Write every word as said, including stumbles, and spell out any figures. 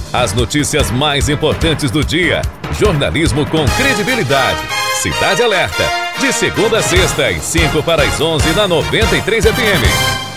As notícias mais importantes do dia. Jornalismo com credibilidade. Cidade Alerta. De segunda a sexta, às cinco para as onze na noventa e três F M.